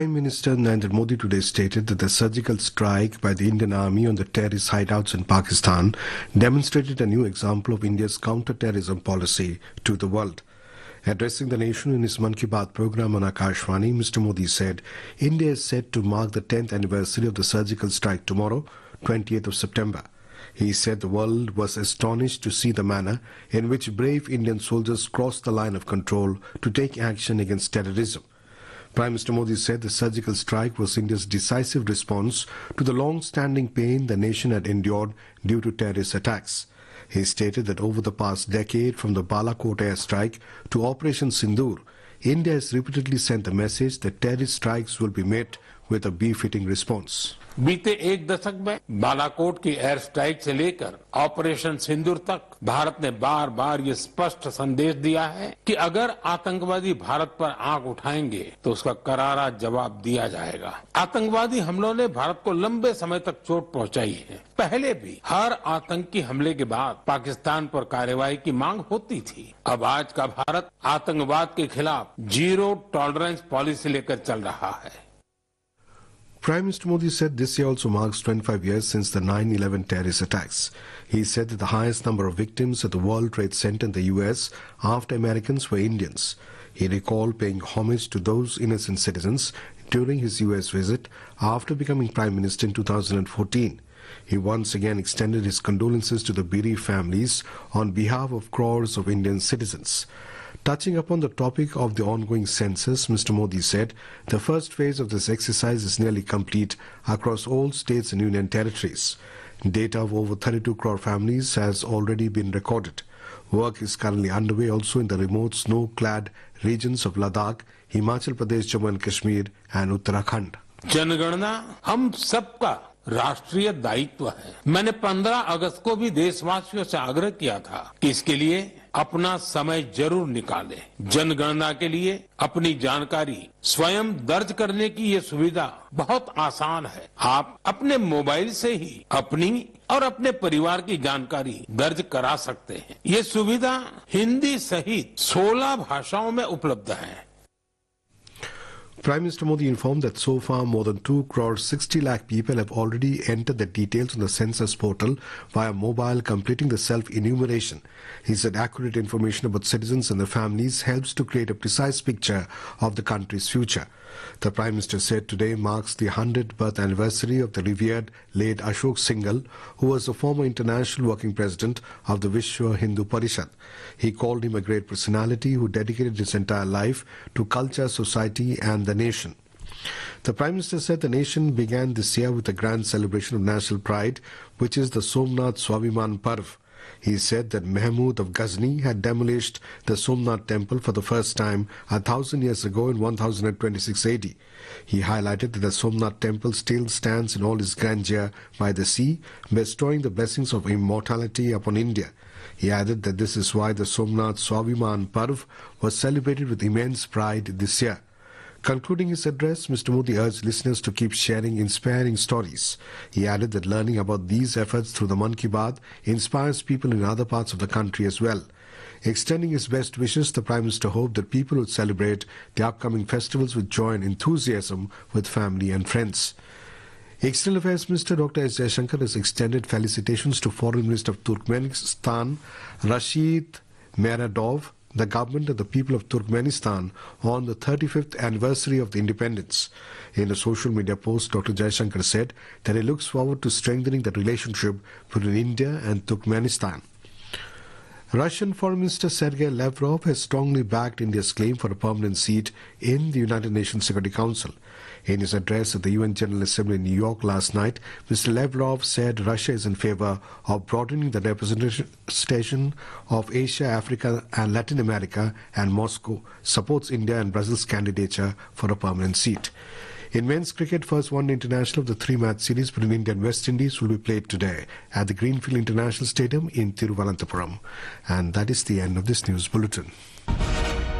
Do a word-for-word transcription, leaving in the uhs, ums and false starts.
Prime Minister Narendra Modi today stated that the surgical strike by the Indian Army on the terrorist hideouts in Pakistan demonstrated a new example of India's counter-terrorism policy to the world. Addressing the nation in his Mann Ki Baat program on Akashvani, Mister Modi said, India is set to mark the tenth anniversary of the surgical strike tomorrow, twentieth of September. He said the world was astonished to see the manner in which brave Indian soldiers crossed the line of control to take action against terrorism. Prime Minister Modi said the surgical strike was India's decisive response to the long-standing pain the nation had endured due to terrorist attacks. He stated that over the past decade, from the Balakot airstrike to Operation Sindoor, India has repeatedly sent the message that terrorist strikes will be met with a befitting response. बीते एक दशक में बालाकोट की air strike से लेकर operation सिंदूर तक भारत ने बार बार ये स्पष्ट संदेश दिया है कि अगर आतंकवादी भारत पर आंख उठाएंगे तो उसका करारा जवाब दिया जाएगा। आतंकवादी हमलों ने भारत को लंबे समय तक चोट पहुंचाई है। पहले भी हर आतंकी हमले के बाद पाकिस्तान पर कार्रवाई की मांग होती थी। अब आज का भारत आतंकवाद के खिलाफ जीरो टॉलरेंस पॉलिसी लेकर चल रहा है। Prime Minister Modi said this year also marks twenty-five years since the nine eleven terrorist attacks. He said that the highest number of victims at the World Trade Center in the U S after Americans were Indians. He recalled paying homage to those innocent citizens during his U S visit after becoming Prime Minister in two thousand fourteen. He once again extended his condolences to the bereaved families on behalf of crores of Indian citizens. Touching upon the topic of the ongoing census, Mister Modi said the first phase of this exercise is nearly complete across all states and union territories. Data of over thirty-two crore families has already been recorded. Work is currently underway also in the remote snow-clad regions of Ladakh, Himachal Pradesh, Jammu and Kashmir and Uttarakhand. जनगणना हम सबका राष्ट्रीय दायित्व है। मैंने पंद्रह अगस्त को भी देशवासियों से आग्रह किया था कि इसके लिए अपना समय जरूर निकालें। जनगणना के लिए अपनी जानकारी स्वयं दर्ज करने की ये सुविधा बहुत आसान है। आप अपने मोबाइल से ही अपनी और अपने परिवार की जानकारी दर्ज करा सकते हैं। ये सुविधा हिंदी सहित सोलह भाषाओं में उपलब्ध है। Prime Minister Modi informed that so far more than two crore sixty lakh people have already entered their details on the census portal via mobile, completing the self-enumeration. He said accurate information about citizens and their families helps to create a precise picture of the country's future. The Prime Minister said today marks the one hundredth birth anniversary of the revered late Ashok Singhal, who was the former international working president of the Vishwa Hindu Parishad. He called him a great personality who dedicated his entire life to culture, society and the nation. The Prime Minister said the nation began this year with a grand celebration of national pride, which is the Somnath Swaviman Parv. He said that Mahmud of Ghazni had demolished the Somnath temple for the first time a thousand years ago in one thousand twenty-six A D. He highlighted that the Somnath temple still stands in all its grandeur by the sea, bestowing the blessings of immortality upon India. He added that this is why the Somnath Swaviman Parv was celebrated with immense pride this year. Concluding his address, Mister Modi urged listeners to keep sharing inspiring stories. He added that learning about these efforts through the Mann Ki Baat inspires people in other parts of the country as well. Extending his best wishes, the Prime Minister hoped that people would celebrate the upcoming festivals with joy and enthusiasm with family and friends. External Affairs Minister Doctor S. Jaishankar has extended felicitations to Foreign Minister of Turkmenistan, Rashid Meradov, the government and the people of Turkmenistan on the thirty-fifth anniversary of the independence. In a social media post, Doctor Jaishankar said that he looks forward to strengthening the relationship between India and Turkmenistan. Russian Foreign Minister Sergei Lavrov has strongly backed India's claim for a permanent seat in the United Nations Security Council. In his address at the U N General Assembly in New York last night, Mister Lavrov said Russia is in favor of broadening the representation of Asia, Africa and Latin America, and Moscow supports India and Brazil's candidature for a permanent seat. In men's cricket, first one-day international of the three-match series between India and West Indies will be played today at the Greenfield International Stadium in Thiruvananthapuram. And that is the end of this news bulletin.